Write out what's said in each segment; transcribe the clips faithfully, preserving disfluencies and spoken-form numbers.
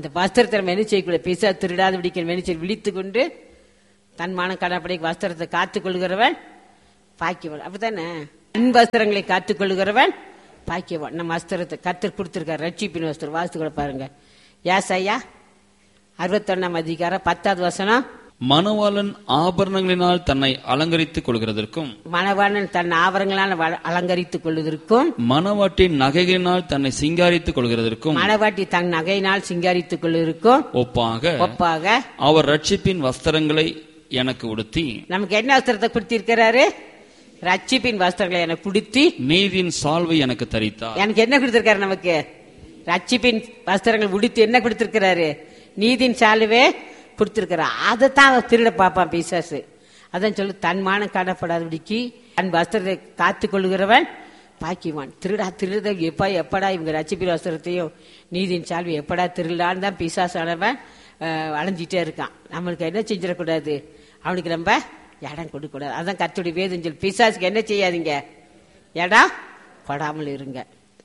அந்த வஸ்திரத்தை நம்ம என்ன செய்யக்கூடாது? பிசா திருடாத பிடிக்கிற என்ன செய்ய விழித்து கொண்டு தன் மானம் கடப்படை வஸ்திரத்தை காத்துக் கொள்கிறவன் பாக்கியவன். அப்படித்தானே? தன் வஸ்திரங்களை காத்துக் கொள்கிறவன் பாக்கியவன். நம்ம வஸ்திரத்தை கர்த்தர் கொடுத்திருக்காரு, ரட்சிப்பின் வஸ்திரம். வாஸ்துகளை பாருங்க. ஏசாயா அறுபத்தொன்னாம் அதிகாரம் பத்தாவது வசனம். மணவாளன் ஆபரணங்களினால் தன்னை அலங்கரித்துக் கொள்கிறதற்கும், மணவாளன் தன் ஆபரணங்களால் அலங்கரித்துக் கொள்வதற்கும், மணவாட்டி நகைகளினால் தன்னை சிங்காரித்துக் கொள்கிறதற்கும், மணவாட்டி தன் நகையினால் சிங்காரித்துக் கொள்வதற்கும் ஒப்பாக ஒப்பாக அவர் ரட்சிப்பின் வஸ்திரங்களை எனக்கு உடுத்தி. நமக்கு என்ன வஸ்திரத்தை கொடுத்திருக்கிறாரு? ரட்சிப்பின் வஸ்திரங்களை எனக்கு கொடுத்தி நீதியின் சால்வை எனக்கு தரித்தார். எனக்கு என்ன கொடுத்திருக்காரு? நமக்கு ரட்சிப்பின் வஸ்திரங்கள் உடுத்தி என்ன கொடுத்திருக்கிறாரு? நீதியின் சால்வே கொடுத்திருக்கிறார். அதைத்தான் திருட பார்ப்பான் பிசாசு. அதான் சொல்லு, தன்மானம் காணப்படாதபடிக்கு தன் வஸ்திரத்தை காத்துக் கொள்கிறவன் பாக்கியவான். திருடா திருட எப்பா எப்படா இவங்க ரட்சிப்பின் வஸ்திரத்தையும் நீதியின் சால்வை எப்படா திருடான்னு தான் பிசாசானவன் அலைஞ்சிட்டே இருக்கான். நம்மளுக்கு என்ன செஞ்சிடக்கூடாது? அவனுக்கு நம்ம இடம் கொடுக்க கூடாது. அதான் கர்த்தருடைய வேதம் சொல்லு, பிசாசுக்கு என்ன செய்யாதீங்க? இடம் கொடாமல் இருங்க.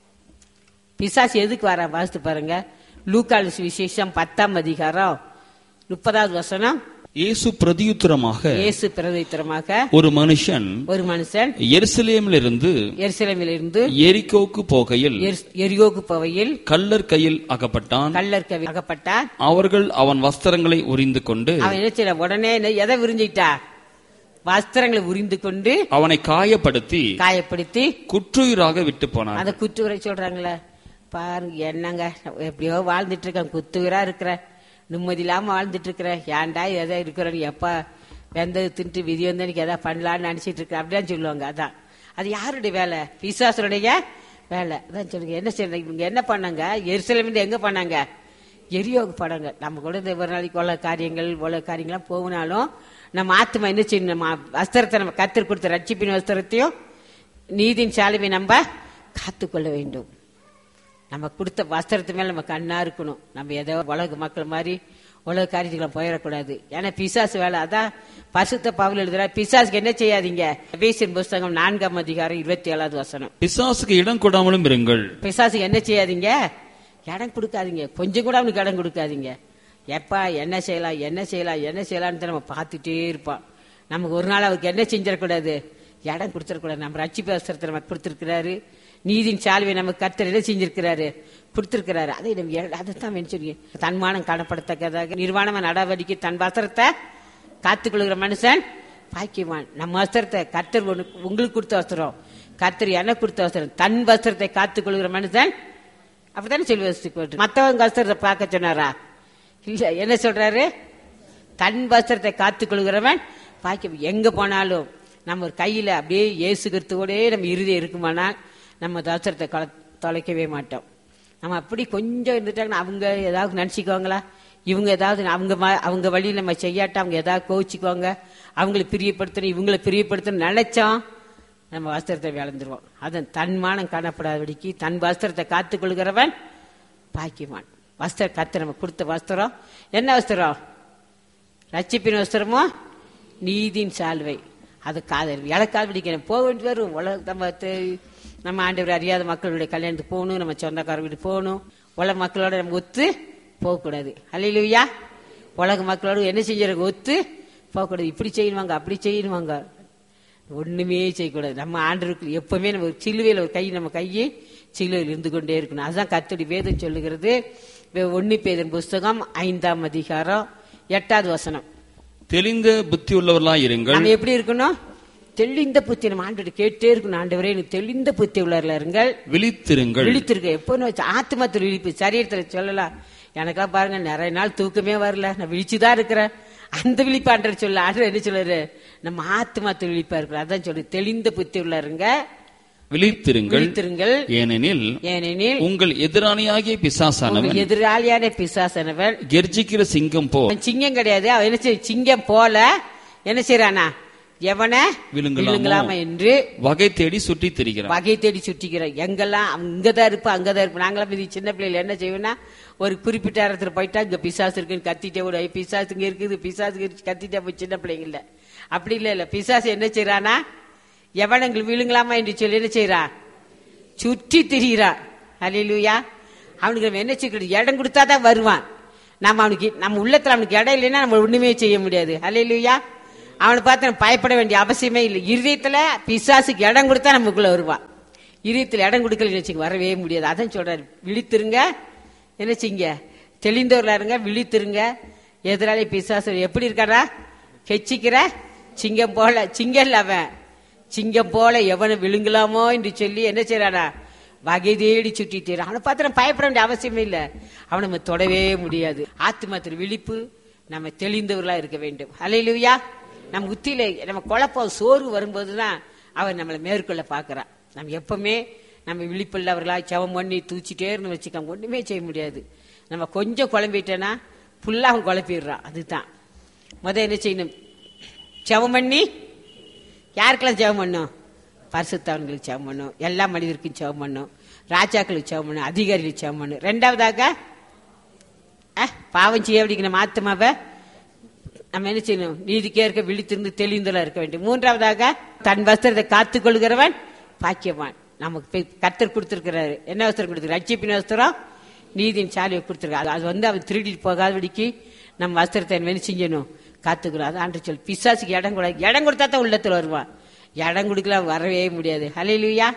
பிசாசு எதுக்கு வர வாசித்து பாருங்க. லூக்கால் விசேஷம் பத்தாம் அதிகாரம் முப்பதாவது வசனம். இயேசு பிரதியுத்தரமாக இயேசு பிரதியுத்தரமாக ஒரு மனுஷன் ஒரு மனுஷன் எருசலேமில் இருந்து எருசலேமில் இருந்து எரிகோவுக்கு போகையில் எரிகோவுக்கு போகையில் கள்ளர் கையில் அகப்பட்டான். கள்ளர் கையில் அகப்பட்டான். அவர்கள் அவன் வஸ்திரங்களை உரிந்து கொண்டு, அவன் என்ன செய்ய உடனே எதை உறிஞ்சிட்டா? வஸ்திரங்களை உரிந்து கொண்டு அவனை காயப்படுத்தி காயப்படுத்தி குற்றுயிராக விட்டு போனான். அந்த குற்றுயிரை சொல்றாங்களே பாருங்க, என்னங்க எப்படியோ வாழ்ந்துட்டு இருக்க, குத்துயிரா இருக்கிற, நிம்மதி இல்லாம வாழ்ந்துட்டு இருக்கிற, ஏன்டா எதா இருக்கிற, எப்ப வெந்தது தின்ட்டு விதி வந்தனுக்கு எதா பண்ணலான்னு நினைச்சிட்டு இருக்க அப்படிதான் சொல்லுவாங்க. அதான் அது யாருடைய வேலை? பிசாசுடைய வேலை. அதான் சொல்லுங்க. என்ன செய்யணும்? இவங்க என்ன பண்ணாங்க? எருசலேமில் எங்க பண்ணாங்க? எரியோகு படங்க. நம்ம கூட இந்த ஒரு நாளைக்கு உள்ள காரியங்கள் உள்ள காரியங்கள்லாம் போகனாலும் நம்ம ஆத்மா என்ன செய்யணும்? நம்ம வஸ்திரத்தை நம்ம கர்த்தர் கொடுத்த ரட்சிப்பின் வஸ்திரத்தையும் நீதியின் சாலுவை நம்ம காத்துக்கொள்ள வேண்டும். நம்ம கொடுத்த வஸ்திரத்து மேல நம்ம கண்ணா இருக்கணும். நம்ம ஏதோ உலக மக்கள் மாதிரி உலக காரியத்துக்கு போயிடக்கூடாது. ஏன்னா பிசாசு வேலை. அதான் பரிசுத்த பவுல் எழுதுற, பிசாசுக்கு என்ன செய்யாதீங்க? எபேசியர் புஸ்தகம் நான்காம் அதிகாரம் இருபத்தி ஏழாவது வசனம். பிசாசுக்கு இடம் கொடாமலும் இருங்கள். பிசாசுக்கு என்ன செய்யாதீங்க? இடம் கொடுக்காதீங்க. கொஞ்சம் கூட அவனுக்கு இடம் கொடுக்காதீங்க. எப்பா என்ன செய்யலாம் என்ன செய்யலாம் என்ன செய்யலான்னு நம்ம பார்த்துட்டே இருப்பான். நமக்கு ஒரு நாள் அவருக்கு என்ன செஞ்சிடக்கூடாது? இடம் கொடுத்துடக்கூடாது. நம்ம ரட்சிப்பு வஸ்திரத்தை நமக்கு கொடுத்திருக்கிறாரு. நீதியின் சால்வை நமக்கு கர்த்தர் என்ன செஞ்சிருக்கிறாரு? கொடுத்திருக்கிறாரு. அதை நம்ம அதைத்தான் நினைச்சிருக்கீங்க. தன்மானம் காணப்படத்தக்கதாக நிர்வாணமான நடவடிக்கை தன் வஸ்திரத்தை காத்துக்கொள்கிற மனுஷன் பாக்கியவான். நம்ம வஸ்திரத்தை கர்த்தர் உங்களுக்கு கொடுத்த வஸ்திரம், கர்த்தர் எனக்கு கொடுத்த வஸ்திரம், தன் வஸ்திரத்தை காத்துக்கொள்கிற மனுஷன் அப்படித்தானே சொல்லி மற்றவங்க வஸ்திரத்தை பார்க்க சொன்னாரா? இல்ல. என்ன சொல்றாரு? தன் வஸ்திரத்தை காத்துக்கொள்கிறவன் பாக்கியம். எங்க போனாலும் நம்ம ஒரு கையில அப்படியே இயேசு கிறிஸ்துவோட நம்ம இறுதி இருக்குமானால் நம்ம வஸ்திரத்தை தொலைக்கவே மாட்டோம். நம்ம அப்படி கொஞ்சம் இருந்துட்டாங்கன்னா அவங்க ஏதாவது நினைச்சுக்குவாங்களா? இவங்க ஏதாவது அவங்க அவங்க வழியில் நம்ம செய்யாட்டா அவங்க ஏதாவது கோவிச்சுக்குவாங்க, அவங்களை பிரியப்படுத்தணும் இவங்களை பிரியப்படுத்தணும் நினைச்சோம் நம்ம வஸ்திரத்தை விளந்துருவோம். அதன் தன்மானம் காணப்படாதபடிக்கு தன் வஸ்திரத்தை காத்துக்கொள்கிறவன் பாக்கியவான். வஸ்திரம் கர்த்தர் நம்ம கொடுத்த வஸ்திரம் என்ன வஸ்திரம்? ரட்சிப்பின் வஸ்திரமோ நீதியின் சால்வை. அது காதல் இழக்காது பிடிக்கணும். போக வேண்டி வரும். உலக நம்ம நம்ம ஆண்டவர் அறியாத மக்களுடைய கல்யாணத்துக்கு போகணும், நம்ம சொந்தக்கார வீட்டு போகணும். உலக மக்களோட நம்ம ஒத்து போகக்கூடாது. அல்லேலூயா. உலக மக்களோட என்ன செஞ்சிருக்க? ஒத்து போகக்கூடாது. இப்படி செய்யணுவாங்க அப்படி செய்யணுவாங்க, ஒண்ணுமே செய்யக்கூடாது. நம்ம ஆண்டவருக்கு எப்பவுமே நம்ம சிலுவையில் ஒரு கை நம்ம கையை சிலுவையில் இருந்து கொண்டே இருக்கணும். அதுதான் கர்த்தருடைய வேதம் சொல்லுகிறது. ஒன்னு பேதுரு புஸ்தகம் ஐந்தாம் அதிகாரம் எட்டாவது வசனம். தெளிந்த புத்தி உள்ளவர்களாய் இருங்கள். நம்ம எப்படி இருக்கணும்? தெளிந்த புத்தி. நம்ம ஆண்டு கேட்டே இருக்கணும், ஆண்டவரே எனக்கு தெளிந்த புத்தி உள்ளவர்களா இருங்கள், விழித்திருங்கள். விழித்திருக்க எப்போ ஆத்மத்தில் விழிப்பு. சரீரத்தில் சொல்லலாம், எனக்கெல்லாம் பாருங்க நிறைய நாள் தூக்கமே வரல, நான் விழிச்சுதான் இருக்கிறேன். அந்த விழிப்பு ஆண்டவர் சொல்ல. ஆண்டவர் என்ன சொல்றாரு? நம்ம ஆத்மத்தில் விழிப்பா இருக்கிறோம். அதான் சொல்லு, தெளிந்த புத்தி உள்ளவருங்க, விழித்திருங்கள். ஏனெனில் ஏனெனில் உங்கள் எதிராளியாகிய பிசாசானவன் எதிராளியான பிசாசானவன் கெர்ச்சிக்கிற சிங்கம் போ. சிங்கம் கிடையாது. அவன் என்ன செய்ய? சிங்கம் போல என்ன செய்யறானா? எவனை விழுங்கலாமா என்று வகை தேடி சுற்றி திரிகிறான். வகை தேடி சுற்றிக்கிறான். எங்கெல்லாம் அங்கதான் இருப்பா அங்கதான் இருப்பா. நாங்களாம் இது சின்ன பிள்ளைல என்ன செய்வோம்னா, ஒரு குறிப்பிட்ட இடத்துல போயிட்டா இங்க பிசாசு இருக்குன்னு கத்திட்டே கூட பிசாசு இங்க இருக்குது பிசாசு கத்திட்டே போய் சின்ன பிள்ளைங்கள. அப்படி இல்ல இல்ல பிசாசு என்ன செய்யறானா? எவனங்கள் விழுங்கலாமா என்று சொல்லி என்ன செய்யறான்? சுற்றி திரிகிறான். அல்லேலூயா. அவனுக்கு என்ன செய்ய? இடம் கொடுத்தாதான் வருவான். நம்ம அவனுக்கு நம்ம உள்ளத்துல அவனுக்கு இடம் இல்லைன்னா நம்ம ஒண்ணுமே செய்ய முடியாது. அல்லேலூயா. அவனை பார்த்து நம்ம பயப்பட வேண்டிய அவசியமே இல்லை. இருதயத்துல பிசாசுக்கு இடம் கொடுத்தா நமக்குள்ள வருவான். இருதயத்துல இடம் கொடுக்கலன்னு வச்சுக்க வரவே முடியாது. அதான் சொல்றாரு, விழித்திருங்க, என்ன செய்யுங்க, தெளிந்தவர்களா இருங்க, விழித்திருங்க. எதிராளி பிசாசு எப்படி இருக்காரா, கெச்சிக்கிற சிங்கம் போல. சிங்கம் இல்ல அவன், சிங்கம் போல எவனை விழுங்கலாமோ என்று சொல்லி என்ன செய்யறானா, வகை தேடி சுட்டிட்டு. அவனை பார்த்து நம்ம பயப்பட வேண்டிய அவசியமே இல்லை. அவனை நம்ம தொடவே முடியாது. ஆத்துமாத்திர விழிப்பு, நம்ம தெளிந்தவர்களா இருக்க வேண்டும். அல்லேலூயா. நம்ம உத்தியில நம்ம குழப்பம் சோர்வு வரும்போதுதான் அவன் நம்மளை மேற்கொள்ள பாக்குறான். நம்ம எப்பவுமே நம்ம விழிப்புள்ளவர்களா ஜெபம் பண்ணி தூச்சிட்டே இருந்து வச்சுக்காம ஒண்ணுமே செய்ய முடியாது. நம்ம கொஞ்சம் குழம்பிட்டேன்னா ஃபுல்லா அவன் குழப்பிடுறான். அதுதான் முத என்ன செய்யணும், ஜெபம் பண்ணி யாருக்கெல்லாம் ஜெபம் பண்ணும், பரிசுத்தவான்களுக்கு ஜெபம் பண்ணும், எல்லா மனிதருக்கும் ஜெபம் பண்ணும், ராஜாக்களுக்கு ஜெபம் பண்ணும், அதிகாரிகளுக்கு ஜெபம் பண்ணும். ரெண்டாவதாக பாவம் செய்ய அப்படிங்கிற ஆத்துமாவை நம்ம என்ன செய்யணும், நீதிக்கே இருக்க விழித்திருந்து தெளிந்தலா இருக்க வேண்டும். மூன்றாவதாக தன் வஸ்திரத்தை காத்துக் கொள்கிறவன் பாக்கியவான். நமக்கு கர்த்தர் கொடுத்திருக்கிறாரு. என்ன வஸ்திரம் கொடுத்துருக்காரு, ரட்சிப்பின் வஸ்திரம், நீதியின் சாலியை கொடுத்திருக்காரு. அது வந்து அவன் திருடிட்டு போகாதபடிக்கு நம்ம வஸ்திரத்தை என்ன செய்யணும், காத்துக்கிறோம். அது ஆண்டு சொல். பிசாசுக்கு இடம் கூட இடம் கொடுத்தா தான் உள்ளத்துல வருவான். இடம் கொடுக்கல வரவே முடியாது. ஹல்லேலூயா.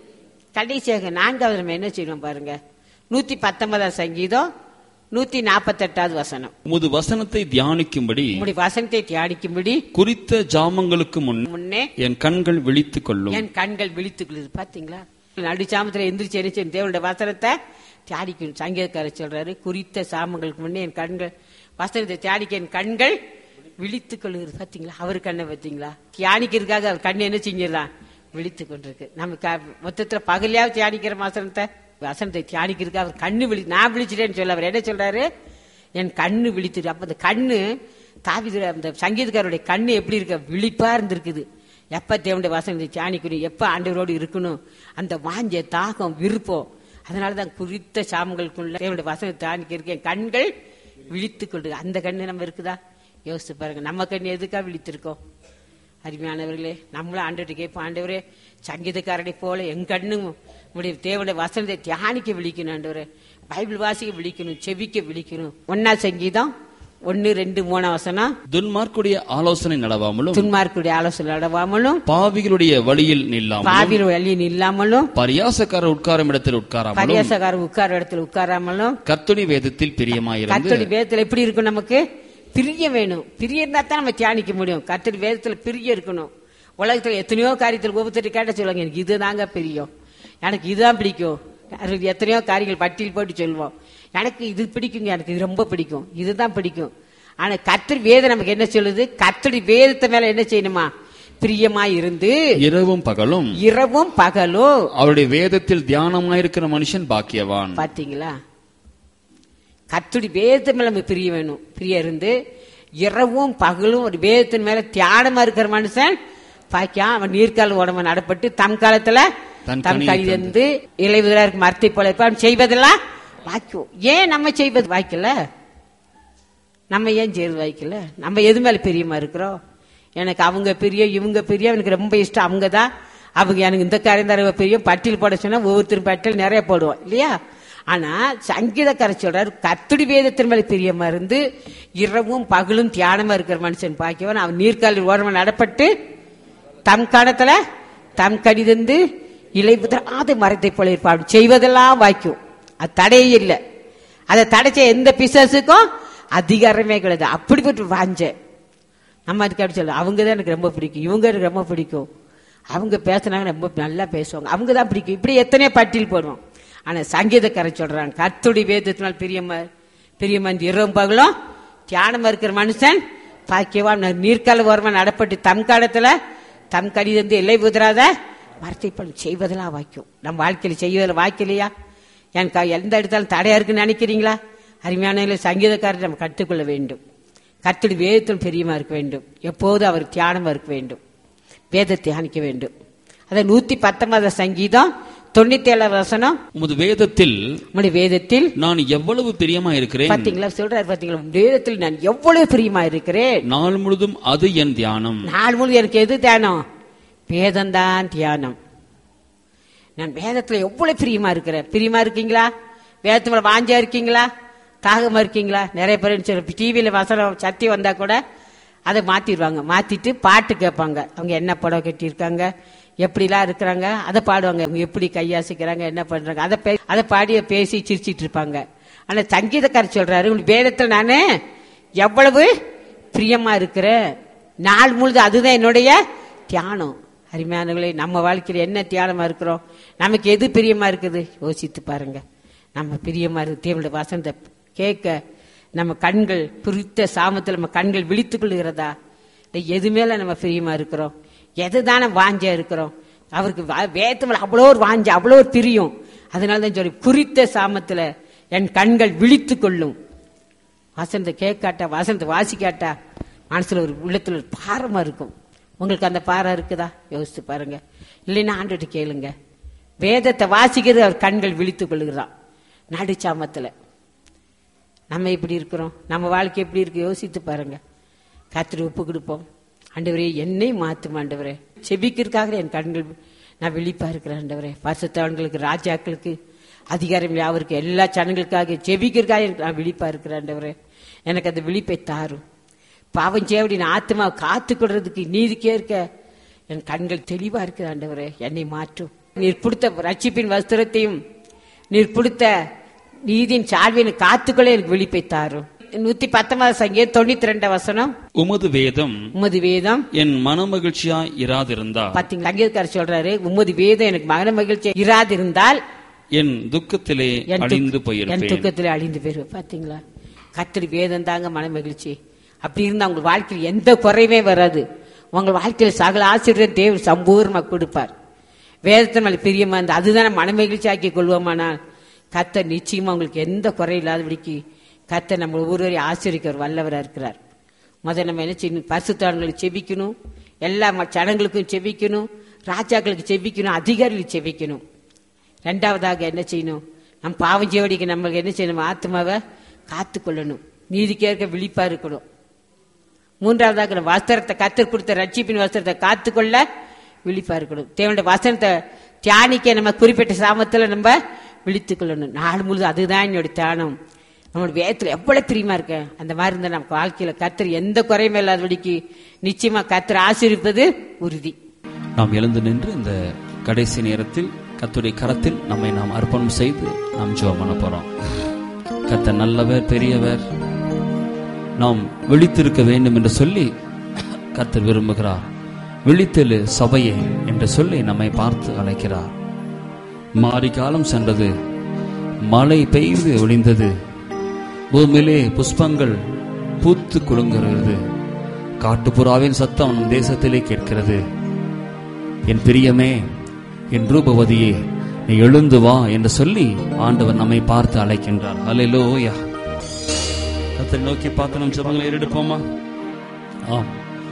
கடைசியாக நான்காவது நம்ம என்ன செய்யணும் பாருங்க, நூத்தி பத்தொன்பதாம் சங்கீதம் நூத்தி நாற்பத்தி எட்டாவது வசனம். உமது வசனத்தை தியானிக்கும்படி உம்முடைய வசனத்தை தியானிக்கும்படி குறித்த ஜாமங்களுக்கு முன் முன்னே என் கண்கள் விழித்துக் கொள்ளும். என் கண்கள் விழித்துக் கொள்ளுது. பாத்தீங்களா, நடு சாமத்துல எந்திரிச்சு எரிச்சு தேவனுடைய வசனத்தை தியானிக்கணும். சங்கீதக்காரர் சொல்றாரு, குறித்த சாமங்களுக்கு முன்னே என் கண்கள் வசனத்தை தியானிக்க என் கண்கள் விழித்துக் கொள்ளுகிறது. பாத்தீங்களா, அவர் கண்ணை பார்த்தீங்களா, தியானிக்கிறதுக்காக அவர் கண்ணு என்ன செஞ்சிடலாம், விழித்துக் கொண்டிருக்கு. நம்ம மொத்தத்துல பகலையாவது தியானிக்கிற வசனத்தை வசனத்தை தியானிக்கிறதுக்கு அவர் கண்ணு விழி நான் விழிச்சிட்டேன்னு சொல்ல அவர் என்ன சொல்றாரு, என் கண்ணு விழித்துட்டு. அப்ப அந்த கண்ணு தாவீது அந்த சங்கீதக்காரருடைய கண்ணு எப்படி இருக்க, விழிப்பா இருந்திருக்குது. எப்ப தேவனுடைய வசனத்தை தியானிக்கணும், எப்ப ஆண்டவரோடு இருக்கணும், அந்த வாஞ்ச தாகம் விருப்பம். அதனாலதான் குறித்த சாமங்களுக்குள்ள தேவனுடைய வசனத்தை தியானிக்கிறதுக்கு என் கண்கள் விழித்துக் கொண்டு. அந்த கண்ணு நம்ம இருக்குதா யோசிச்சு பாருங்க. நம்ம கண்ணு எதுக்கா விழித்திருக்கோம்? அருமையானவர்களே, நம்மளும் ஆண்டவர்கிட்ட கேட்போம், ஆண்டவரே சங்கீதக்காரனை போல என் கண்ணும் உடைய தேவனுடைய வசனத்தை தியானிக்க விழிக்கணும், ஆண்டவரே பைபிள் வாசிக்க விழிக்கணும், செவிக்க விழிக்கணும். ஒன்னா சங்கீதம் ஒன்னு ரெண்டு மூணாம் வசனம். துன்மார்க்குடைய ஆலோசனை நடவாமலும் துன்மார்க்குடைய ஆலோசனை நடவாமலும் பாவிகளுடைய வழியில் நில்லாமலும் பாவிகள் வழியில் நில்லாமலும் பரியாசக்காரர் உட்காரும் இடத்தில் உட்காராமலும் பரியாசக்காரர் உட்கார இடத்தில் உட்காராமலும் கர்த்தருடைய வேதத்தில் பிரியமாயிருந்து. கர்த்தருடைய வேதத்தில் எப்படி இருக்கும், நமக்கு பிரிய வேணும். பிரிய இருந்தா தான் நம்ம தியானிக்க முடியும். கர்த்தருடைய வேதத்துல பிரிய இருக்கணும். உலகத்துல எத்தனையோ காரியத்தில் ஒவ்வொருத்தர் கேட்ட சொல்லுவாங்க, எனக்கு இதுதாங்க பிரியம், எனக்கு இதுதான் பிடிக்கும். எத்தனையோ காரியங்கள் பட்டியல் போட்டு சொல்லுவோம், எனக்கு இது பிடிக்குங்க, எனக்கு இது ரொம்ப பிடிக்கும், இதுதான் பிடிக்கும். ஆனா கர்த்தர் வேதம் நமக்கு என்ன சொல்லுது, கர்த்தருடைய வேதத்தை மேல என்ன செய்யணுமா, பிரியமாய் இருந்து இரவும் பகலும் இரவும் பகலும் அவருடைய வேதத்தில் தியானமாயிருக்கிற மனுஷன் பாக்கியவான். பாத்தீங்களா, கர்த்தருடைய வேதத்தை மேல நம்ம பிரிய வேணும். பிரிய இருந்து இரவும் பகலும் ஒரு வேதத்தின் மேல தியானமா இருக்கிற மனுஷன் பாக்கியம். அவன் நீர்கால உடம்பு நடப்பட்டு தம் காலத்துல தம் கழிந்து இலைவதா இருக்கு மரத்தை போல இருப்பான். செய்வதெல்லாம் வாய்க்கும். ஏன் நம்ம செய்வது வாய்க்கல, நம்ம ஏன் செய்வது வாய்க்கல? நம்ம எது மேல பிரியமா இருக்கிறோம்? எனக்கு அவங்க பிரிய இவங்க பிரிய, எனக்கு ரொம்ப இஷ்டம் அவங்க தான், அவங்க எனக்கு இந்த காரியம் தர பிரியம். பட்டியல் போட சொன்னா ஒவ்வொருத்தரும் பட்டியல் நிறைய போடுவோம் இல்லையா? ஆனா சங்கீதக்காரர் சொல்றாரு, கர்த்தருடைய வேதத்தின் மேல பிரியமா இருந்து இரவும் பகலும் தியானமா இருக்கிற மனுஷன் பாக்கியவன். அவன் நீர்காலில் ஓரமா நடப்பட்டு தம் காலத்துல தம் கடிதந்து இலை புதராத மரத்தை போல இருப்பான். செய்வதெல்லாம் வாய்க்கும். அது தடையே இல்லை. அதை தடைச்ச எந்த பிசாசுக்கும் அதிகாரமே கிடையாது. அப்படிப்பட்டு வாஞ்ச நம்ம அதுக்கு அப்படி சொல்ல, அவங்க தான் எனக்கு ரொம்ப பிடிக்கும், இவங்க எனக்கு ரொம்ப பிடிக்கும், அவங்க பேசினாங்க ரொம்ப நல்லா பேசுவாங்க, அவங்க தான் பிடிக்கும். இப்படி எத்தனையோ பட்டியல் போடுவோம். ஆனா சங்கீதக்காரர் சொல்றாங்க, கர்த்தருடைய வேதத்தினால் பிரியமா பிரியமா இரவும் பகலும் தியானமா இருக்கிற மனுஷன் பாக்கியவான். நீர்கால ஓரமா நடப்பட்டு தம் காலத்துல தம் கடிதந்து எல்லை புதராத மரத்தை பண்ணி செய்வதெல்லாம் வாய்க்கும். நம்ம வாழ்க்கையில செய்வதில் வாய்க்கலையா? எனக்கு எந்த இடத்தாலும் தடையா இருக்குன்னு நினைக்கிறீங்களா? அருமையான சங்கீதக்காரர் நம்ம கற்றுக்கொள்ள வேண்டும். கர்த்தருடைய வேதத்தில் பெரியமா இருக்க வேண்டும். எப்போது அவர் தியானமா இருக்க வேண்டும், வேதத்தை தியானிக்க வேண்டும். அதை நூத்தி பத்தொன்பது சங்கீதம் தொண்ணூத்தி ஏழாவது வசனம். உமது வேதத்தில் உம்முடைய வேதத்தில் நான் எவ்வளவு பிரியமா இருக்கிறேன். பாத்தீங்களா, சொல்றாரு பாத்தீங்களா, வேதத்தில் நான் எவ்வளவு பிரியமா இருக்கிறேன். நாள் முழுதும் அது என் தியானம். நாள் முழுதும் எனக்கு எது தியானம்? வேதம்தான் தியானம். நான் வேதத்துல எவ்வளவு பிரியமா இருக்கிறேன். பிரியமா இருக்கீங்களா? வேதத்துல வாஞ்சா இருக்கீங்களா? தாகமா இருக்கீங்களா? நிறைய பேர் டிவியில வசனம் சத்தி வந்தா கூட அதை மாத்திடுவாங்க. மாத்திட்டு பாட்டு கேட்பாங்க. அவங்க என்ன புடவை கட்டியிருக்காங்க, எப்படிலாம் இருக்கிறாங்க, அதை பாடுவாங்க. அவங்க எப்படி கையாசிக்கிறாங்க, என்ன பண்றாங்க, அதை அதை பாடிய பேசி சிரிச்சிட்டு இருப்பாங்க. ஆனா சங்கீதக்காரர் சொல்றாரு, உங்களுக்கு வேதத்துல நானு எவ்வளவு பிரியமா இருக்கிறேன், நாள் முழுது அதுதான் என்னுடைய தியானம். அருமையானவர்களே, நம்ம வாழ்க்கையில என்ன தியானமா இருக்கிறோம், நமக்கு எது பிரியமா இருக்குது யோசித்து பாருங்க. நம்ம பிரியமா இருக்கு தேவனுடைய வசனத்தை கேட்க நம்ம கண்கள் குறித்த சாமத்தில் நம்ம கண்கள் விழித்துக் கொள்கிறதா? எது மேல நம்ம பிரியமா இருக்கிறோம், எதுதானே வாஞ்சா இருக்கிறோம்? அவருக்கு வேதத்துல அவ்வளோ ஒரு வாஞ்ச, அவ்வளோ ஒரு பிரியம். அதனாலதான் சொல்லி குறித்த சாமத்துல என் கண்கள் விழித்துக் கொள்ளும். வசனத்தை கேட்காட்டா, வசனத்தை வாசிக்காட்டா மனசுல ஒரு உள்ளத்துல ஒரு பாரமா இருக்கும். உங்களுக்கு அந்த பாரம் இருக்குதா? யோசித்து பாருங்க. இல்லைன்னா ஆண்டுட்டு கேளுங்க. வேதத்தை வாசிக்கிறது அவர் கண்கள் விழித்துக் கொள்ளுகிறான். நடுச்சாமத்துல நம்ம எப்படி இருக்கிறோம், நம்ம வாழ்க்கை எப்படி இருக்கு யோசித்து பாருங்க. கர்த்தரை ஒப்பு கொடுப்போம். ஆண்டவரே என்னை மாத்தும் ஆண்டவரே, செபிக்கிறதுக்காக என் கண்கள் நான் விழிப்பா இருக்கிறேன் ஆண்டவரே. பரிசுத்தவான்களுக்கு, ராஜாக்களுக்கு, அதிகாரம் யாவருக்கு, எல்லா ஜனங்களுக்காக செபிக்கிறதுக்காக நான் விழிப்பா இருக்கிறேன் ஆண்டவரே. எனக்கு அந்த விழிப்பை தாரும். பாவம் செய்ய ஆத்மா காத்து கொள்றதுக்கு நீதிக்கே இருக்க என் கண்கள் தெளிவா இருக்குது ஆண்டவரே. என்னை மாற்றும். நீர் கொடுத்த ரட்சிப்பின் வஸ்திரத்தையும் நீர் கொடுத்த நீதியின் சால்வியின் காத்துக்களே எனக்கு விழிப்பை தாரும். நூத்தி பத்தொன்பது சங்கீதம் தொண்ணூத்தி ரெண்டு வசனம், உமது வேதம் உமது வேதம் என் மன மகிழ்ச்சியா இராதிருந்தா. பாத்தீங்களா, சங்கீதக்காரர் சொல்றாரு, உமது வேதம் எனக்கு மன மகிழ்ச்சியா இராதிருந்தால் என் துக்கத்திலே அழிந்து போயிருப்பேன். என் துக்கத்திலே அழிந்து போயிருவேன். பாத்தீங்களா, கர்த்தர் வேதம் தாங்க மன மகிழ்ச்சி. அப்படி இருந்தா உங்க வாழ்க்கையில் எந்த குறைவே வராது. உங்க வாழ்க்கையில சகல ஆசீர்வாதம் தேவன் சம்பூர்ணமா கொடுப்பார். வேதத்தின் மேல பிரியமா இருந்தா அதுதானே மன மகிழ்ச்சி ஆக்கி கொள்வோமானால் கர்த்தர் நிச்சயமா உங்களுக்கு எந்த குறை இல்லாதபடிக்கு கர்த்தர் நம்ம ஒவ்வொருவரையும் ஆசீர்வதிக்க வல்லவராக இருக்கிறார். முதல்ல நம்ம என்ன செய்யணும், பரிசுத்தவான்களுக்கு செபிக்கணும், எல்லா ஜனங்களுக்கும் செபிக்கணும், ராஜாக்களுக்கு செபிக்கணும், அதிகாரிகளுக்கு செபிக்கணும். ரெண்டாவதாக என்ன செய்யணும், நம்ம பாவம் செய்வடிக்கு நம்மளுக்கு என்ன செய்யணும், ஆத்மாவை காத்து கொள்ளணும், நீதிக்கேற்க விழிப்பா இருக்கணும். மூன்றாவதாக வஸ்திரத்தை, கர்த்தர் கொடுத்த ரட்சிப்பின் வஸ்திரத்தை காத்துக்கொள்ள விழிப்பா இருக்கணும். தேவனுடைய வசனத்தை தியானிக்க நம்ம குறிப்பிட்ட சாமத்துல நம்ம விழித்துக் கொள்ளணும். நாள் முழுது அதுதான் என்னுடைய தியானம். நம்மளோட வேதத்துல எவ்வளவு பிரியமா இருக்க அந்த மாதிரி இருந்தா நம்ம வாழ்க்கையில கர்த்தர் எந்த குறையுமே இல்லாதபடிக்கு நிச்சயமா கர்த்தர் ஆசீர்வதிப்பது உறுதி. நாம் எழுந்து நின்று இந்த கடைசி நேரத்தில் கர்த்தருடைய கரத்தில் நம்மை நாம் அர்ப்பணம் செய்து நாம் ஜெபம் பண்ண போறோம். கர்த்தர் நல்லவர், பெரியவர், நாம் விழித்திருக்க வேண்டும் என்று சொல்லி கர்த்தர் விரும்புகிறார். விழித்தெழு சபையே என்று சொல்லி நம்மை பார்த்து அழைக்கிறார். மாரி காலம் சென்றது, மழை பெய்து ஒளிந்தது, பூமியிலே புஷ்பங்கள் பூத்து குலுங்குகிறது, காட்டுப்புறாவின் சத்தம் நம் தேசத்திலே கேட்கிறது. என் பிரியமே, என் ரூபவதியே, நீ எழுந்து வா என்று சொல்லி ஆண்டவர் நம்மை பார்த்து அழைக்கின்றார். ஹல்லேலூயா. கர்த்தரை நோக்கி பார்த்து நம் ஜெபங்களை ஏறெடுப்போமா? ஆம்,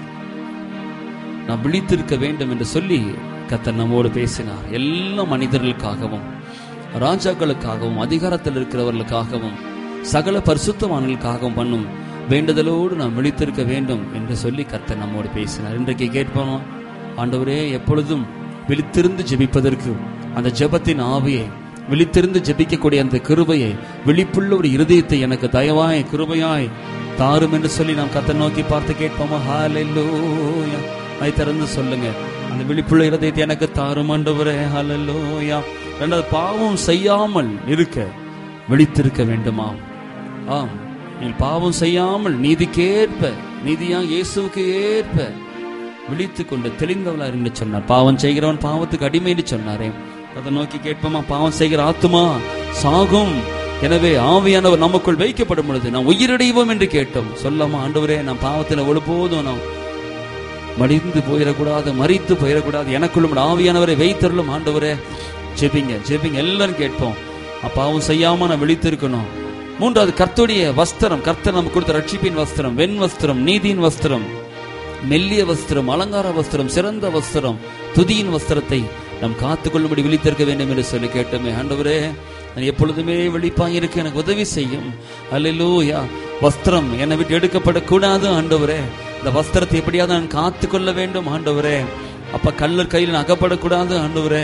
நாம் விழித்திருக்க வேண்டும் என்று சொல்லி கர்த்தர் நம்மோடு பேசினார். எல்லா மனிதர்களுக்காகவும், ராஜாக்களுக்காகவும், அதிகாரத்தில் இருக்கிறவர்களுக்காகவும், சகல பரிசுத்தவான்களுக்காகவும் பண்ணும் வேண்டுதலோடு நாம் விழித்திருக்க வேண்டும் என்று சொல்லி கர்த்தர் நம்மோடு பேசினார். இன்றைக்கு கேட்போம், ஆண்டவரே, எப்பொழுதும் விழித்திருந்து ஜெபிப்பதற்கு அந்த ஜெபத்தின் ஆவியை, விழித்திருந்து ஜெபிக்கக்கூடிய அந்த கிருபையை, விழிப்புள்ள ஒரு இருதயத்தை எனக்கு தயவாய் கிருபையாய் தாரும் என்று சொல்லி நாம் கர்த்தரை நோக்கி பார்த்து கேட்போமா? ஹல்லேலூயா. அதை திறந்து சொல்லுங்க, அந்த விழிப்புள்ள இருதயத்தை எனக்கு தாரும் ஆண்டவரே. ஹல்லேலூயா. ரெண்டாவது, பாவம் செய்யாமல் இருக்க விழித்திருக்க வேண்டுமா? ஆம், நீ பாவம் செய்யாமல் நீதிக்கேற்ப, நீதியா இயேசுவுக்கு ஏற்ப விழித்து கொண்டு தெளிந்தவளா என்று சொன்னார். பாவம் செய்கிறவன் பாவத்துக்கு அடிமை என்று சொன்னாரே. அதை நோக்கி கேட்போமா? பாவம் செய்கிற ஆத்துமா சாகும், எனவே ஆவியானவர் நமக்குள் வைக்கப்படும் பொழுது நாம் உயிரடைவோம் என்று கேட்டோம். சொல்லாமா? ஆண்டவரே, நான் பாவத்தில் ஒழுபோதும் நாம் மடிந்து போயிடக்கூடாது, மறித்து போயிடக்கூடாது, எனக்குள்ளும் ஆவியானவரை வைத்தருளும் ஆண்டவரே. ஜெபிங்க, ஜெபிங்க, எல்லாரும் கேட்போம். பாவம் செய்யாம நான் விழித்திருக்கணும். மூன்றாவது, கர்த்தருடைய வஸ்திரம், கர்த்தர் நமக்கு கொடுத்த ரட்சிப்பின் வஸ்திரம், வெண் வஸ்திரம், நீதியின் வஸ்திரம், மெல்லிய வஸ்திரம், அலங்கார வஸ்திரம், சிறந்த வஸ்திரம், துதியின் வஸ்திரத்தை நாம் காத்துக்கொள்ளும்படி விழித்திருக்க வேண்டும் என்று சொல்லி கேட்டோமே. ஆண்டவரே, நான் எப்பொழுதுமே விழிப்பாக இருக்க எனக்கு உதவி செய்யும். அல்லேலூயா. வஸ்திரம் என்னை விட்டு எடுக்கப்படக்கூடாது ஆண்டவரே. இந்த வஸ்திரத்தை எப்படியாவது நான் காத்து கொள்ள வேண்டும் ஆண்டவரே. அப்ப கல்லர் கையில் அகப்படக்கூடாது ஆண்டவரே.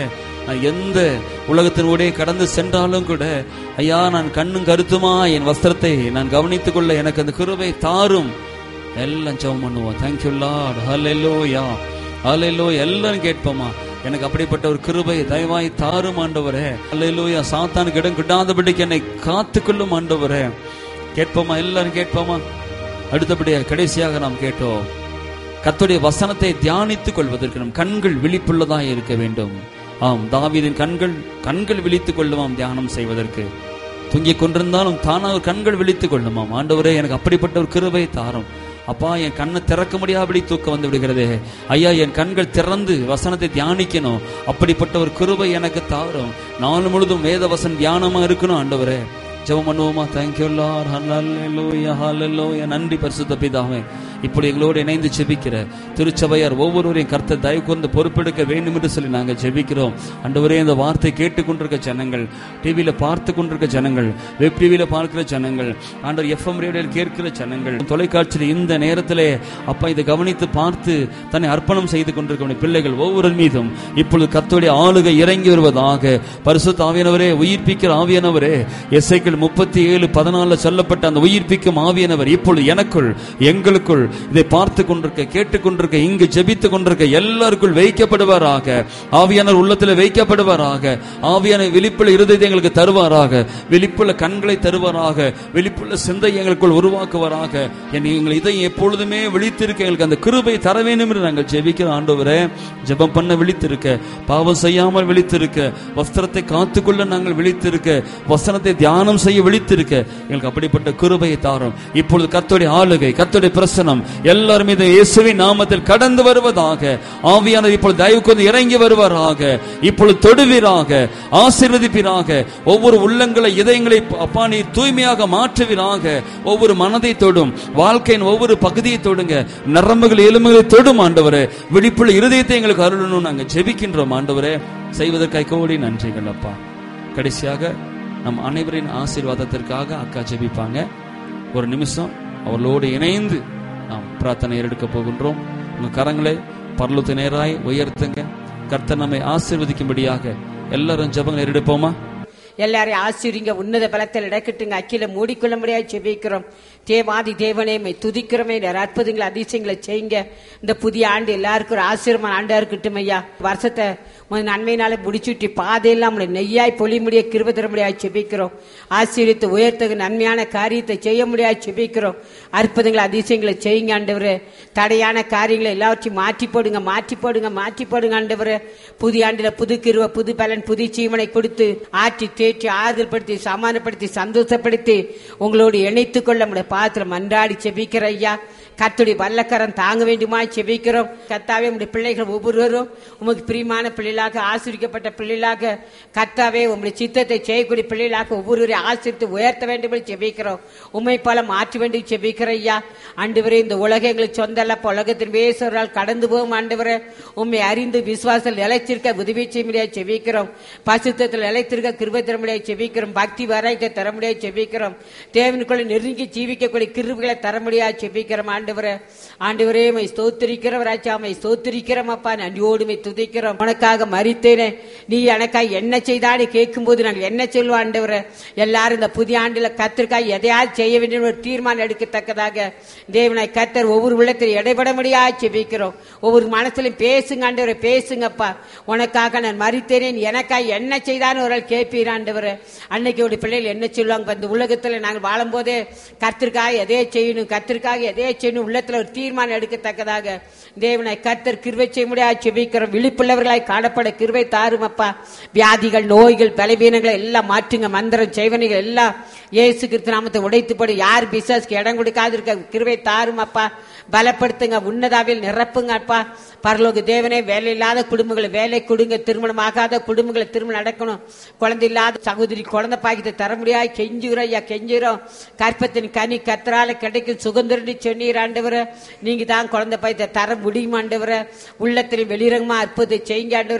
நான் எந்த உலகத்தினோடே கடந்து சென்றாலும் கூட ஐயா, நான் கண்ணும் கருத்துமா என் வஸ்திரத்தை நான் கவனித்துக் கொள்ள எனக்கு அந்த கிருபை தாரும். எல்லாம் ஜெபம் பண்ணுவோம். Thank you Lord. ஹல்லேலூயா, ஹல்லேலூயா. எல்லாரும் கேட்போமா, எனக்கு அப்படிப்பட்ட ஒரு கிருபை தயவாய் தாரும் ஆண்டவரே. ஹல்லேலூயா. சாத்தானுக்கு இடம் கிட்டாதபடிக்கு என்னை காத்துக்கொள்ளும் ஆண்டவரே. கேட்போமா, எல்லாரும் கேட்போமா. அடுத்தபடியா கடைசியாக நாம் கேட்டோம், கர்த்தருடைய வசனத்தை தியானித்துக் கொள்வதற்கு நம் கண்கள் விழிப்புள்ளதாக இருக்க வேண்டும். ஆம், தாவீதின் கண்கள் கண்கள் விழித்துக் கொள்ளுமாம் தியானம் செய்வதற்கு. தூங்கிக் கொண்டிருந்தாலும் தானாக கண்கள் விழித்துக் கொள்ளுமாம். ஆண்டவரே, எனக்கு அப்படிப்பட்ட ஒரு கிருபை தாரும். அப்பா, என் கண்ணை திறக்க முடியாதபடி தூக்கம் வந்து விடுகிறதே ஐயா, என் கண்கள் திறந்து வசனத்தை தியானிக்கணும். அப்படிப்பட்ட ஒரு கிருபை எனக்கு தாரும். நாள் முழுதும் வேத வசனம் தியானமா இருக்கணும் ஆண்டவரே. ஜெபம் பண்ணுவோமா. Thank you Lord. ஹல்லேலூயா, ஹல்லேலூயா. நன்றி பரிசுத்த பிதாவே. இப்படி எங்களோடு இணைந்து ஜெபிக்கிற திருச்சபையார் ஒவ்வொருவரையும் கர்த்தர் தயவு கூர்ந்து பொறுப்பெடுக்க வேண்டும் என்று சொல்லி நாங்கள் ஜெபிக்கிறோம். ஆண்டவரே, இந்த வார்த்தை கேட்டுக்கொண்டிருக்க ஜனங்கள், டிவியில பார்த்து கொண்டிருக்க ஜனங்கள், வெப் டிவியில பார்க்கிற ஜனங்கள், ஆண்டவர் எஃப்எம் ரேடியோவில் கேட்கிற ஜனங்கள், தொலைக்காட்சியில் இந்த நேரத்திலே அப்பா இதை கவனித்து பார்த்து தன்னை அர்ப்பணம் செய்து கொண்டிருக்க பிள்ளைகள் ஒவ்வொரு மீதும் இப்பொழுது கர்த்தருடைய ஆளுகை இறங்கி வருவதாக. பரிசுத்த ஆவியானவரே, உயிர்ப்பிக்கிற ஆவியானவரே, எசேக்கியேல் முப்பத்தி ஏழு பதினாலு சொல்லப்பட்ட அந்த உயிர்ப்பிக்கும் ஆவியானவர் இப்பொழுது எனக்குள், எங்களுக்குள், இதை பார்த்து கொண்டிருக்க, கேட்டுக்கொண்டிருக்க, இங்கு ஜெபித்துக் கொண்டிருக்க எல்லாருக்குள் வைக்கப்படுவாராக. ஆவியானவர் உள்ளத்தில் வைக்கப்படுவாராக. ஆவியான விழிப்புள்ள இருதயத்தை எங்களுக்கு தருவாராக. விழிப்புள்ள கண்களை தருவாராக. விழிப்புள்ள சிந்தை எங்களுக்குள் உருவாக்குவாராக. எங்கள் இதை எப்பொழுதுமே விழித்திருக்க எங்களுக்கு அந்த கிருபை தர வேண்டும் என்று நாங்கள் ஜெபிக்கிற ஆண்டவரே. ஜெபம் பண்ண விழித்திருக்க, பாவம் செய்யாமல் விழித்திருக்க, வஸ்திரத்தை காத்துக்கொள்ள நாங்கள் விழித்திருக்க, வசனத்தை தியானம் செய்ய விழித்திருக்க எங்களுக்கு அப்படிப்பட்ட கிருபையை தாரும். இப்பொழுது கர்த்தருடைய ஆளுகை, கர்த்தருடைய பிரசன்னம் எல்லாரும் மீது இயேசுவின் நாமத்தில் கடந்து வருவதாக. ஆவியானவர் இப்பொழுது தயவு கொண்டு இறங்கி வருவாராக. இப்பொழுது தொடுவீராக, ஆசீர்வதிப்பீராக. ஒவ்வொரு உள்ளங்களை, இதயங்களை அப்பா நீர் தூய்மையாக மாற்றுவீராக. ஒவ்வொரு மனதை தொடும், வாழ்க்கையின் ஒவ்வொரு பகுதியை தொடுங்க, நரம்புகள் எலும்புகளை தொடும் ஆண்டவரே. விழிப்புள்ள இருதயத்தை எங்களுக்கு அருளணும் நாங்கள் ஜெபிக்கின்றோம் ஆண்டவரே. செய்வதற்காக கோடி நன்றிகள் அப்பா. கடைசியாக நம் அனைவரின் ஆசீர்வாதத்திற்காக அக்கா ஜெபிப்பாங்க. ஒரு நிமிஷம் அவர்களோடு இணைந்து நாம் பிரார்த்தனை எடுக்க போகின்றோம். உங்க கரங்களை பரலோகத்து நேராய் உயர்த்துங்க. கர்த்தர் நம்மை ஆசீர்வதிக்கும்படியாக எல்லாரும் ஜெபங்களை எடுப்போமா. எல்லாரையும் ஆசீர்வதிங்க. உன்னத பலத்தில் இடக்கட்டுங்க. அக்கில மூடிக்கொள்ள முடியாது ஜெபிக்கிறோம். தேவாதி தேவனே, மை துதிக்கிறோமே. அற்புதங்களை அதிசயங்களை செய்யுங்க. இந்த புதிய ஆண்டு எல்லாருக்கும் ஒரு ஆசீர்வாதமான ஆண்டா இருக்கட்டும் ஐயா. வருஷத்தை நன்மையினால முடிச்சுட்டு பாதையெல்லாம் நெய்யாய் பொலி முடிய கிருபை தர முடியாது ஜெபிக்கிறோம். ஆசீர்வித்து உயர்த்தகு நன்மையான காரியத்தை செய்ய முடியாது ஜெபிக்கிறோம். அற்புதங்களை அதிசயங்களை செய்யுங்க ஆண்டவரே. தடையான காரியங்களை எல்லாவற்றையும் மாற்றி போடுங்க, மாற்றி போடுங்க, மாற்றி போடுங்க ஆண்டவரே. புதிய ஆண்டுல புது கிருபை, புது பலன், புது ஜீவனை கொடுத்து ஆற்றி தேற்றி ஆறுதல் படுத்தி சமாதானப்படுத்தி சந்தோஷப்படுத்தி உங்களோடு இணைத்துக் கொள்ள முடிய பாத்திரம் மன்றாடி ஜெபிக்கிற ஐயா. கர்த்தருடைய வல்லக்கரம் தாங்க வேண்டுமா ஜெபிக்கிறோம். கர்த்தாவே, உங்களுடைய பிள்ளைகள் ஒவ்வொருவரும் உமக்கு பிரியமான பிள்ளைகளாக, ஆசீர்வதிக்கப்பட்ட பிள்ளைகளாக, கர்த்தாவே உங்களுடைய சித்தத்தை செய்யக்கூடிய பிள்ளைகளாக ஒவ்வொருவரையும் ஆசீர்வித்து உயர்த்த வேண்டும் என்று ஜெபிக்கிறோம். உண்மை போல மாற்ற வேண்டும் ஜெபிக்கிற ஐயா. ஆண்டவரே, இந்த உலகம் எங்களுக்கு சொந்தல்ல, உலகத்தின் வேசவரால் கடந்து போகும் ஆண்டவரே. உண்மை அறிந்து விசுவாசத்தில் நிலைச்சிருக்க உதவி செய்ய முடியாது ஜெபிக்கிறோம். பசுத்தத்தில் நிலைத்திருக்க கிருபை தர முடியாது ஜெபிக்கிறோம். பக்தி வராய்க்க தர முடியாது ஜெபிக்கிறோம். தேவனுக்குள்ள நெருங்கி ஜீவிக்கக்கூடிய கிருபைகளை தர முடியாது ஜெபிக்கிறோம் ஆண்டவரே. ஆண்டவரே, மை ஸ்தோத்திரிக்கிறவராச்சா, மை ஸ்தோத்திரிக்கிறோம் அப்பா. நன்றியோடு மை துதிக்கிறோம். உனக்காக மரித்தேனே, நீ எனக்காக என்ன செய்தான்னு கேட்கும் போது நாங்கள் என்ன சொல்லுவோம் ஆண்டவரே. எல்லாரும் இந்த புதிய ஆண்டுல கர்த்தருக்காக எதையாவது செய்ய வேண்டும் ஒரு தீர்மானம் எடுக்கத்தக்கதாக தேவனாய் கர்த்தர் ஒவ்வொரு உள்ளத்தில் இடைபட முடியாது ஜெபிக்கிறோம். ஒவ்வொரு மனசுலையும் பேசுங்க ஆண்டவரே, பேசுங்கப்பா. உனக்காக நான் மரித்தேனே, எனக்காக என்ன செய்தான்னு ஒரு கேட்பீர் ஆண்டவரே. அன்னைக்கு ஒரு பிள்ளைகள் என்ன சொல்லுவாங்க, இந்த உலகத்துல நாங்கள் வாழும் போதே கர்த்தருக்காக எதையே செய்யணும், கர்த்தருக்காக எதையே செய்யணும் உள்ளத்துல ஒரு தீர்மானம் எடுக்கத்தக்கதாக தேவனாய் கர்த்தர் கிருபை செய்ய முடியாது ஜெபிக்கிறோம். விழிப்புள்ளவர்களாய் காணப்பட கிருபை தாரும் அப்பா. வியாதிகள், நோய்கள், பலவீனங்களை எல்லாம் மாற்றுங்க. மந்திரம் செய்வனைகள் எல்லாம் இயேசு கிறிஸ்து நாமத்தை உடைத்து போடு. யார் பிசாசுக்கு இடம் கொடுக்காது இருக்க கிருபை தாரும் அப்பா. பலப்படுத்துங்க, உன்னதாவில் நிரப்புங்க அப்பா. பரலோக தேவனே, வேலை இல்லாத குடும்பங்களை வேலை கொடுங்க. திருமணம் ஆகாத குடும்பங்களை திருமணம் நடக்கணும். குழந்தை இல்லாத சகோதரி குழந்தை பாக்கியத்தை தர முடியாது கெஞ்சுகிறோம் ஐயா, கெஞ்சுகிறோம். கற்பத்தின் கனி கர்த்தரால கிடைக்கும் சுகந்திரன்னு சொன்னீர் ஆண்டவரே. நீங்க தான் குழந்தை பாக்கியத்தை தர முடியும் ஆண்டவரே. உள்ளத்தில் வெளிரங்கமா அற்புதத்தை செய்யுங்க ஆண்டவரே.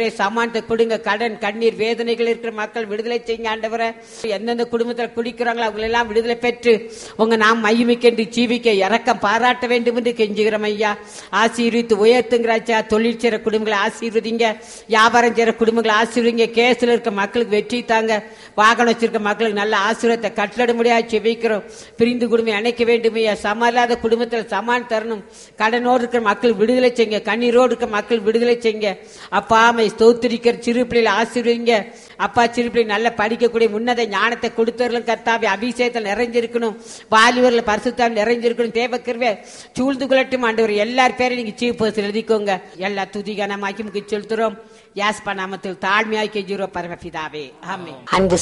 ஆண்டவரே சமானத்தை கொடுங்க. கடன் கண்ணீர் வேதனைகள் இருக்கிற மக்கள் விடுதலை செய்யுங்க ஆண்டவரே. எந்தெந்த குடும்பத்தில் குடிக்கிறாங்களோ அவங்க எல்லாம் விடுதலை பெற்று உங்க நாம் மையமிக்கென்று ஜீவிக்க இரக்கம் பாராட்ட வேண்டும் என்று கெஞ்சுகிறோம் ஐயா. ஆசீர்வித்து உயர்த்துங்கிறாச்சா. தொழில் செய்கிற குடும்பங்களை ஆசீர்வதிங்க. வியாபாரம் செய்கிற குடும்பங்களை ஆசீர்வதிங்க. கேஸ்ல இருக்க மக்களுக்கு வெற்றி தாங்க. வாகனம் வச்சிருக்க மக்களுக்கு நல்ல ஆசீர்வாதத்தை கட்டளட முடியாது செபிக்கிறோம். பிரிந்து குடும்பம் அணைக்க வேண்டும் ஐயா. சமாளாத குடும்பத்தில் சமான் தரணும். கடனோடு இருக்கிற மக்கள் விடுதலை செய்யுங்க. கண்ணீரோடு இருக்க மக்கள் விடுதலை செய்யுங்க. அப்பா அம்மை ஸ்தோத்திரிக்கிற சிறு பிள்ளைகளை ஆசீர்வதிங்க. அப்பா சிறு பிள்ளை நல்ல படிக்கக்கூடிய உன்னத ஞானத்தை கொடுத்தவர்களும் கர்த்தாவே அபிஷேகத்தில் நிறைஞ்சிருக்கணும். வாலிபர்கள் பரிசுத்தால் நிறைஞ்சிருக்கணும். தேவக்கிருபை சூழ்ந்து கொள்ளட்டும் ஆண்டவர். எல்லார் பேரையும் நீங்க சீஃப் பர்சன் எழுதிக்கோங்க. எல்லா துதிகான மாக்கி செலுத்துறோம். யாஸ்பா நாமத்தில் தாழ்மையாய் கெஞ்சுறோம் பரமபிதாவே. ஆமென். அன்பு